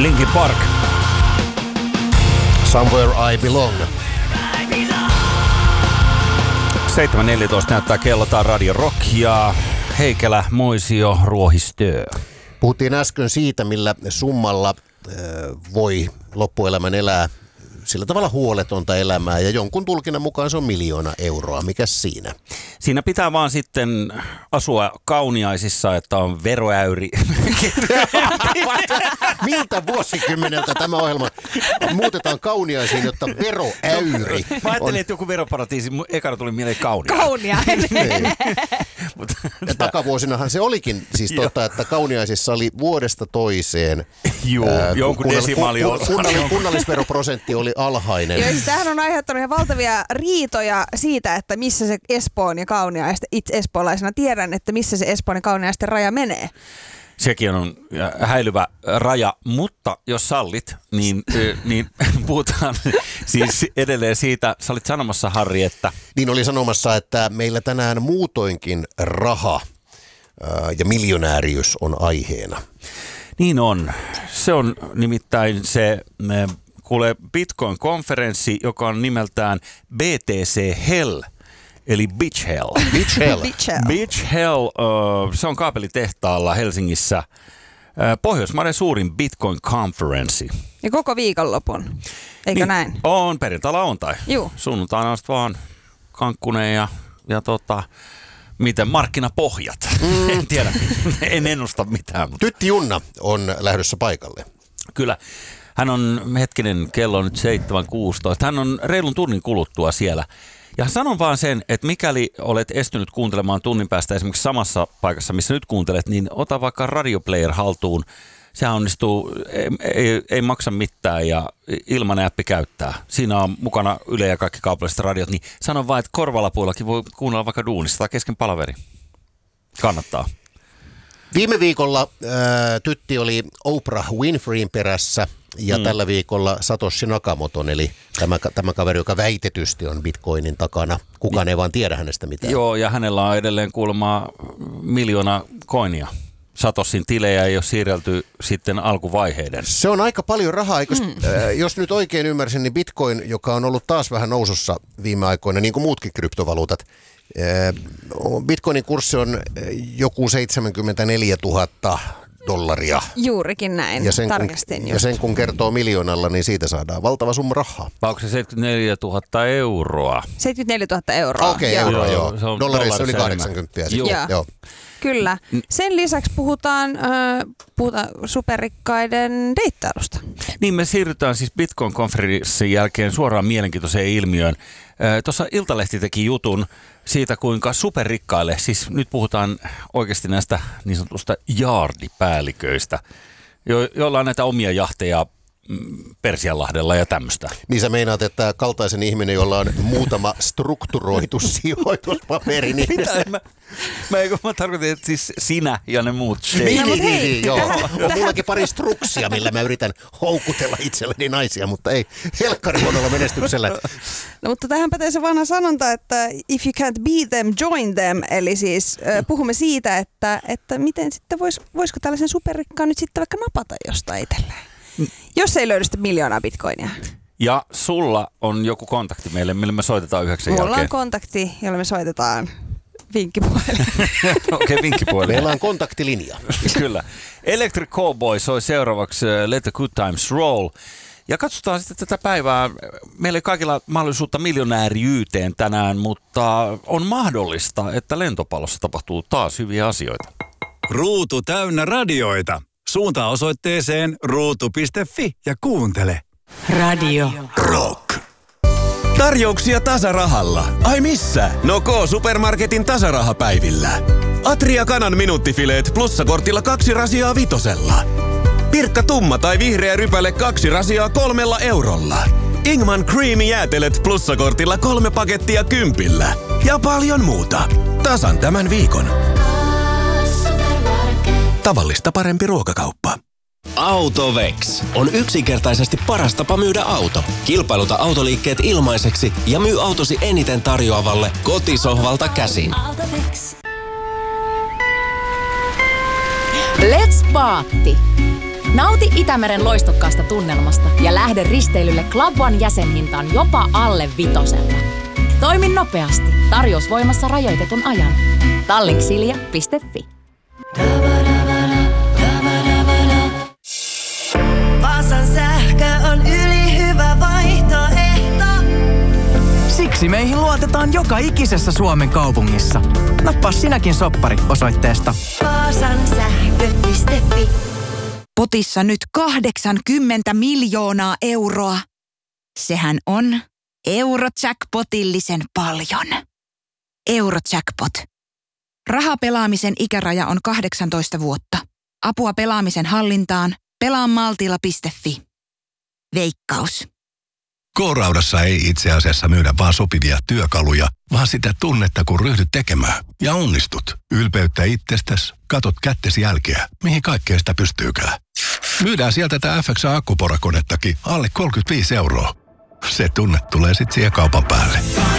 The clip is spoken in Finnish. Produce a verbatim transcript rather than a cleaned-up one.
Linkin Park. Somewhere I Belong. seitsemän neljätoista näyttää kello, tää Radio Rock ja Heikelä, Moisio, Ruohistö. Puhuttiin äsken siitä, millä summalla äh, voi loppuelämän elää sillä tavalla huoletonta elämää, ja jonkun tulkinnan mukaan se on miljoona euroa. Mikäs siinä? Siinä pitää vaan sitten asua Kauniaisissa, että on veroäyri. Miltä vuosikymmeneltä tämä ohjelma muutetaan Kauniaisiin, jotta veroäyri? Mä ajattelin, että joku veroparatiisi, ekana tuli mieleen Kaunia. Kauniainen. Ja takavuosinahan se olikin siis totta, että Kauniaisissa oli vuodesta toiseen. Joo, ää, jonkun kunnallis- desimaali kun- kunnallis- Kunnallisveroprosentti oli alhainen. Joo, siis tämähän on aiheuttanut ihan valtavia riitoja siitä, että missä se Espoon ja Kauniaisten, itse espoolaisena tiedän, että missä se Espoon ja Kauniaisten raja menee. Sekin on häilyvä raja, mutta jos sallit, niin, niin puhutaan siis edelleen siitä, sä olit sanomassa, Harri, että... Niin oli sanomassa, että meillä tänään muutoinkin raha ää, ja miljonääriys on aiheena. Niin on. Se on nimittäin se, kuulee Bitcoin-konferenssi, joka on nimeltään B T C Hell, eli Bitch Hell. Bitch Hell. Bitch Hell. Bitch Hell, uh, se on kaapelitehtaalla Helsingissä. Uh, Pohjoismaiden suurin Bitcoin-konferenssi. Ja koko viikonlopun, eikö niin, näin? On, perjantaina on tai. Juu. Sunnuntaina on sitten vaan kankkuneen ja, ja tota... Miten markkinapohjat? Mm. En tiedä, en ennusta mitään. Mutta... Tytti Junna on lähdössä paikalle. Kyllä. Hän on, hetkinen, kello on nyt seitsemän kuusitoista. Hän on reilun tunnin kuluttua siellä. Ja sanon vaan sen, että mikäli olet estynyt kuuntelemaan tunnin päästä esimerkiksi samassa paikassa, missä nyt kuuntelet, niin ota vaikka radioplayer haltuun. Sehän onnistuu, ei, ei, ei maksa mitään ja ilmanen appi käyttää. Siinä on mukana Yle ja kaikki kaupalliset radiot, niin sanon vaan, että korvalapuillakin voi kuunnella vaikka duunista tai kesken palaveri. Kannattaa. Viime viikolla ää, Tytti oli Oprah Winfreyin perässä ja mm. tällä viikolla Satoshi Nakamoton, eli tämä, tämä kaveri, joka väitetysti on Bitcoinin takana. Kukaan ei vaan tiedä hänestä mitään. Joo, ja hänellä on edelleen kuulemma miljoona koinia. Satoshin tilejä ei ole siirrelty sitten alkuvaiheiden. Se on aika paljon rahaa, eikö, mm. äh, jos nyt oikein ymmärsin, niin Bitcoin, joka on ollut taas vähän nousussa viime aikoina, niin kuin muutkin kryptovaluutat, äh, Bitcoinin kurssi on joku seitsemänkymmentäneljätuhatta dollaria. Juurikin näin, ja sen, tarkastin kun, just. ja sen kun kertoo miljoonalla, niin siitä saadaan valtava summa rahaa. Vai onko se seitsemänkymmentäneljätuhatta euroa? seitsemänkymmentäneljätuhatta euroa. Okei, okay, euroa joo. joo. Dollarissa yli kahdeksankymmentä. Joo. joo. Kyllä. Sen lisäksi puhutaan, äh, puhutaan superrikkaiden deittailusta. Niin, me siirrytään siis Bitcoin-konferenssin jälkeen suoraan mielenkiintoiseen ilmiöön. Äh, Tuossa Iltalehti teki jutun siitä, kuinka superrikkaille, siis nyt puhutaan oikeasti näistä niin sanotusta jaardipäälliköistä, jo- joilla on näitä omia jahteja Persianlahdella ja tämmöistä. Niin sä meinaat, että kaltaisen ihminen, jolla on muutama strukturoitu sijoituspaperi. Niin... Mitä? Mä, mä, mä tarkoitan, että siis sinä ja ne muut. Niin, niin, No, niin, hei, niin, joo. tähän, On mullakin pari struksia, millä mä yritän houkutella itselleni naisia, mutta ei helkkarihuonolla menestyksellä. No, mutta tähän pätee se vanha sanonta, että if you can't beat them, join them. Eli siis äh, puhumme siitä, että, että miten sitten vois, voisiko tällaisen superrikkaan nyt sitten vaikka napata jostain itselleen. Jos ei löydy sitten miljoonaa bitcoinia. Ja sulla on joku kontakti meille, millä me soitetaan yhdeksän Mulla jälkeen. on kontakti, jolla me soitetaan vinkkipuhelin. Okei, okay, vinkkipuhelin. Meillä on kontaktilinja. Kyllä. Electric Cowboy soi seuraavaksi Let the Good Times Roll. Ja katsotaan sitten tätä päivää. Meillä ei kaikilla mahdollisuutta miljonääriyteen tänään, mutta on mahdollista, että lentopallossa tapahtuu taas hyviä asioita. Ruutu täynnä radioita. Suuntaa osoitteeseen ruutu piste fi ja kuuntele. Radio Rock. Tarjouksia tasarahalla. Ai missä? No K-Supermarketin tasarahapäivillä. Atria kanan minuuttifileet plussakortilla kaksi rasiaa vitosella. Pirkka tumma tai vihreä rypäle kaksi rasiaa kolmella eurolla. Ingman Creamy jäätelet plussakortilla kolme pakettia kympillä. Ja paljon muuta. Tasan tämän viikon. Tavallista parempi ruokakauppa. AutoVex on yksinkertaisesti paras tapa myydä auto. Kilpailuta autoliikkeet ilmaiseksi ja myy autosi eniten tarjoavalle kotisohvalta käsin. Let's Party. Nauti Itämeren loistokkaasta tunnelmasta ja lähde risteilylle Club One jäsenhintaan jopa alle vitosella. Toimi nopeasti. Tarjous voimassa rajoitetun ajan. Tallinksilja piste fi. Vaasan sähkö on ylihyvä vaihtoehto. Siksi meihin luotetaan joka ikisessä Suomen kaupungissa. Nappaa sinäkin soppari osoitteesta vaasan sähkö piste fi. Potissa nyt kahdeksankymmentä miljoonaa euroa. Sehän on Eurojackpotillisen paljon. Eurojackpot. Rahapelaamisen ikäraja on kahdeksantoista vuotta. Apua pelaamisen hallintaan. pelaa maltilla piste fi. Veikkaus. K-Raudassa ei itse asiassa myydä vaan sopivia työkaluja, vaan sitä tunnetta, kun ryhdyt tekemään. Ja onnistut. Ylpeyttä itsestäsi, katot kättesi jälkeä, mihin kaikkeen sitä pystyykään. Myydään sieltä tätä F X A-akkuporakonettakin alle kolmekymmentäviisi euroa. Se tunne tulee sitten siihen kaupan päälle.